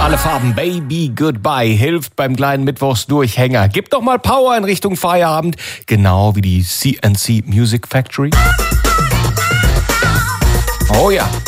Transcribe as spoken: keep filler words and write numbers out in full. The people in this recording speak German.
Alle Farben, Baby Goodbye, hilft beim kleinen Mittwochsdurchhänger. Gibt doch mal Power in Richtung Feierabend, genau wie die C N C Music Factory. Oh ja,